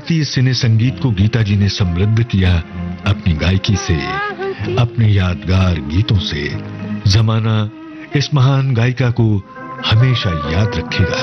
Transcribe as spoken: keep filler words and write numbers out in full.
भारतीय सिने संगीत को गीता जी ने समृद्ध किया अपनी गायकी से, अपने यादगार गीतों से। जमाना इस महान गायिका को हमेशा याद रखेगा।